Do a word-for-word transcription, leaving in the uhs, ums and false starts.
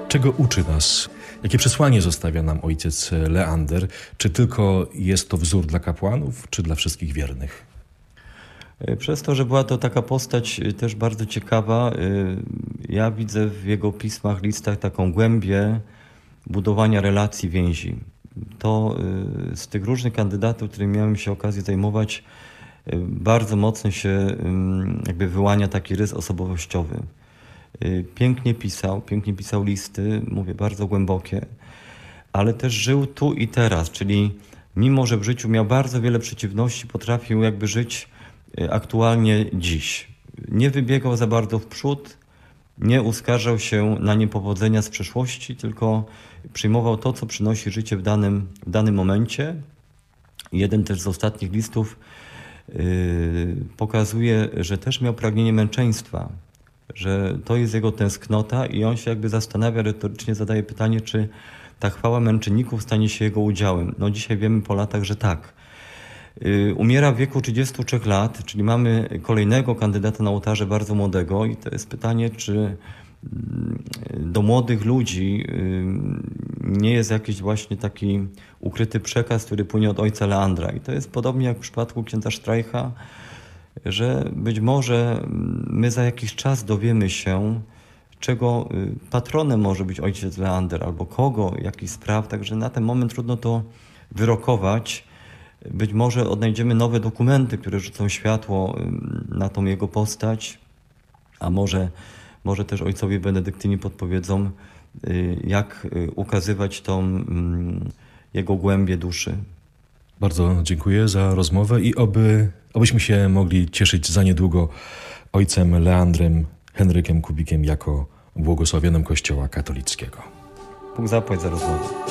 Czego uczy nas? Jakie przesłanie zostawia nam ojciec Leander? Czy tylko jest to wzór dla kapłanów, czy dla wszystkich wiernych? Przez to, że była to taka postać też bardzo ciekawa, ja widzę w jego pismach, listach taką głębię budowania relacji, więzi. To z tych różnych kandydatów, którymi miałem się okazję zajmować, bardzo mocno się jakby wyłania taki rys osobowościowy. Pięknie pisał, pięknie pisał listy, mówię, bardzo głębokie, ale też żył tu i teraz, czyli mimo, że w życiu miał bardzo wiele przeciwności, potrafił jakby żyć aktualnie dziś. Nie wybiegał za bardzo w przód, nie uskarżał się na niepowodzenia z przeszłości, tylko przyjmował to, co przynosi życie w danym, w danym momencie. Jeden też z ostatnich listów yy, pokazuje, że też miał pragnienie męczeństwa, że to jest jego tęsknota i on się jakby zastanawia, retorycznie zadaje pytanie, czy ta chwała męczenników stanie się jego udziałem. No dzisiaj wiemy po latach, że tak. Umiera w wieku trzydziestu trzech lat, czyli mamy kolejnego kandydata na ołtarze, bardzo młodego, i to jest pytanie, czy do młodych ludzi nie jest jakiś właśnie taki ukryty przekaz, który płynie od ojca Leandra. I to jest podobnie jak w przypadku księdza Streicha, że być może my za jakiś czas dowiemy się, czego patronem może być ojciec Leander, albo kogo, jakich spraw, także na ten moment trudno to wyrokować. Być może odnajdziemy nowe dokumenty, które rzucą światło na tą jego postać, a może, może też ojcowie benedyktyni podpowiedzą, jak ukazywać tą jego głębię duszy. Bardzo dziękuję za rozmowę i oby, obyśmy się mogli cieszyć za niedługo ojcem Leandrem Henrykiem Kubikiem jako błogosławionym Kościoła katolickiego. Bóg zapłać za rozmowę.